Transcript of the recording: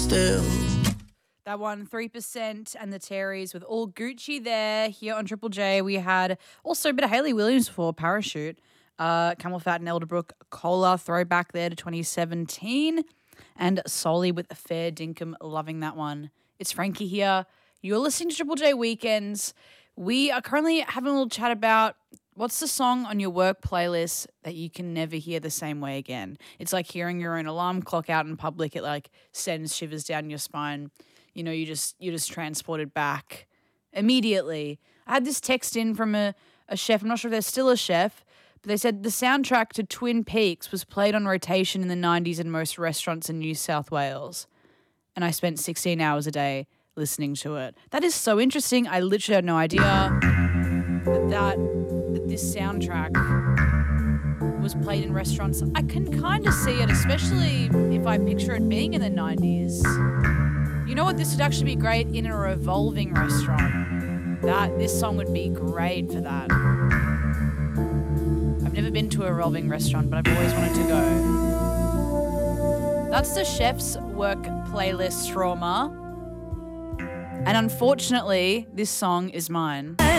still. That one, 3% and the Terrys with All Gucci there. Here on Triple J, we had also a bit of Hayley Williams for Parachute. Camel Fat and Elderbrook Cola, throwback there to 2017. And Solly with a Fair Dinkum, loving that one. It's Frankie here. You're listening to Triple J Weekends. We are currently having a little chat about what's the song on your work playlist that you can never hear the same way again. It's like hearing your own alarm clock out in public. It like sends shivers down your spine. You know, you're just transported back immediately. I had this text in from a chef. I'm not sure if they're still a chef, but they said the soundtrack to Twin Peaks was played on rotation in the 90s in most restaurants in New South Wales. And I spent 16 hours a day listening to it. That is so interesting. I literally had no idea that this soundtrack was played in restaurants. I can kind of see it, especially if I picture it being in the 90s. You know what? This would actually be great in a revolving restaurant. This song would be great for that. I've never been to a revolving restaurant, but I've always wanted to go. That's the chef's work playlist trauma. And unfortunately, this song is mine.